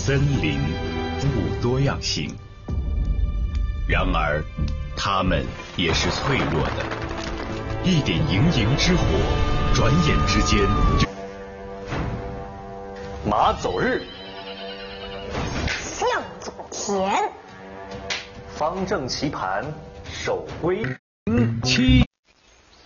森林不多样性，然而它们也是脆弱的。一点盈盈之火，转眼之间就。 马走日， 象走田， 方正棋盘守归。 七。